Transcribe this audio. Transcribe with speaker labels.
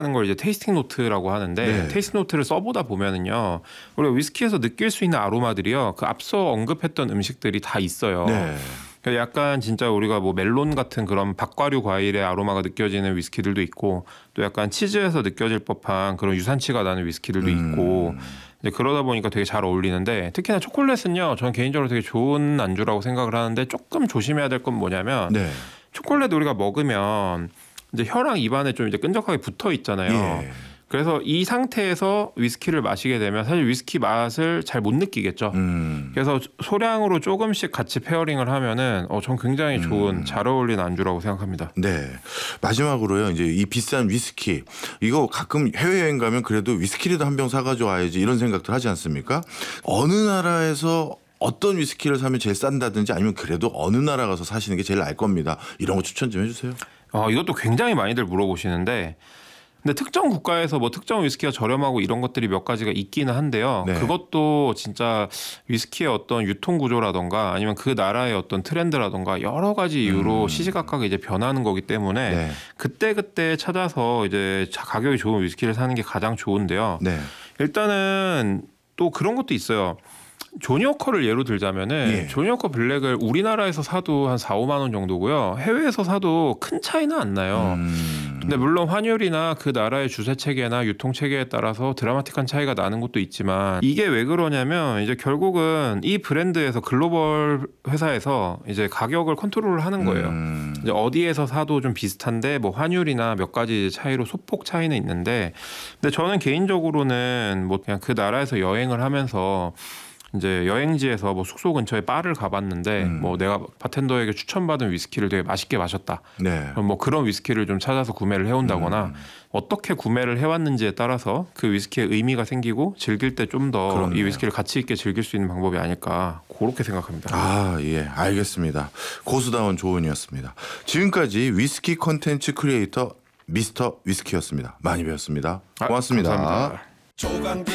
Speaker 1: 하는 걸 이제 테이스팅 노트라고 하는데
Speaker 2: 네.
Speaker 1: 테이스팅 노트를 써보다 보면은요, 우리가 위스키에서 느낄 수 있는 아로마들이요, 그 앞서 언급했던 음식들이 다 있어요.
Speaker 2: 네.
Speaker 1: 그러니까 약간 진짜 우리가 뭐 멜론 같은 그런 박과류 과일의 아로마가 느껴지는 위스키들도 있고, 또 약간 치즈에서 느껴질 법한 그런 유산치가 나는 위스키들도 있고, 이제 그러다 보니까 되게 잘 어울리는데, 특히나 초콜릿은요, 저는 개인적으로 되게 좋은 안주라고 생각을 하는데, 조금 조심해야 될 건 뭐냐면,
Speaker 2: 네.
Speaker 1: 초콜릿 우리가 먹으면 이제 혀랑 입안에 좀 이제 끈적하게 붙어 있잖아요.
Speaker 2: 예.
Speaker 1: 그래서 이 상태에서 위스키를 마시게 되면 사실 위스키 맛을 잘 못 느끼겠죠. 그래서 소량으로 조금씩 같이 페어링을 하면은 전 굉장히 좋은 잘 어울리는 안주라고 생각합니다.
Speaker 2: 네. 마지막으로요. 이제 이 비싼 위스키 이거 가끔 해외여행 가면 그래도 위스키라도 한 병 사가지고 와야지 이런 생각들 하지 않습니까? 어느 나라에서 어떤 위스키를 사면 제일 싼다든지 아니면 그래도 어느 나라 가서 사시는 게 제일 나을 겁니다. 이런 거 추천 좀 해주세요.
Speaker 1: 이것도 굉장히 많이들 물어보시는데, 근데 특정 국가에서 뭐 특정 위스키가 저렴하고 이런 것들이 몇 가지가 있기는 한데요.
Speaker 2: 네.
Speaker 1: 그것도 진짜 위스키의 어떤 유통 구조라던가 아니면 그 나라의 어떤 트렌드라던가 여러 가지 이유로 시시각각에 이제 변하는 거기 때문에
Speaker 2: 네.
Speaker 1: 그때 찾아서 이제 가격이 좋은 위스키를 사는 게 가장 좋은데요.
Speaker 2: 네.
Speaker 1: 일단은 또 그런 것도 있어요. 조니 워커를 예로 들자면은
Speaker 2: 예.
Speaker 1: 조니 워커 블랙을 우리나라에서 사도 한 4, 5만 원 정도고요. 해외에서 사도 큰 차이는 안 나요. 근데 물론 환율이나 그 나라의 주세 체계나 유통 체계에 따라서 드라마틱한 차이가 나는 것도 있지만, 이게 왜 그러냐면 이제 결국은 이 브랜드에서 글로벌 회사에서 이제 가격을 컨트롤을 하는 거예요. 이제 어디에서 사도 좀 비슷한데 뭐 환율이나 몇 가지 차이로 소폭 차이는 있는데, 근데 저는 개인적으로는 뭐 그냥 그 나라에서 여행을 하면서 이제 여행지에서 뭐 숙소 근처에 바를 가봤는데 뭐 내가 바텐더에게 추천받은 위스키를 되게 맛있게 마셨다.
Speaker 2: 네.
Speaker 1: 그럼 뭐 그런 위스키를 좀 찾아서 구매를 해온다거나 어떻게 구매를 해왔는지에 따라서 그 위스키의 의미가 생기고 즐길 때 좀 더 이
Speaker 2: 그렇네요.
Speaker 1: 위스키를 가치 있게 즐길 수 있는 방법이 아닐까, 그렇게 생각합니다.
Speaker 2: 아, 예, 알겠습니다. 고수다운 조언이었습니다. 지금까지 위스키 콘텐츠 크리에이터 미스터 위스키였습니다. 많이 배웠습니다. 고맙습니다.
Speaker 1: 감사합니다.